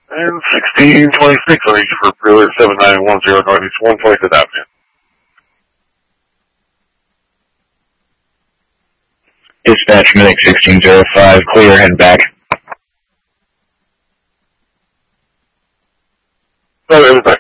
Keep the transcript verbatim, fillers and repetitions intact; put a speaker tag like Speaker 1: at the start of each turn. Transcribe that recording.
Speaker 1: And sixteen twenty-six on each for Brewer seven nine one zero Northeast one twenty-fifth Avenue.
Speaker 2: Dispatch Medic sixteen oh five, clear, head back.
Speaker 1: Oh, it was back.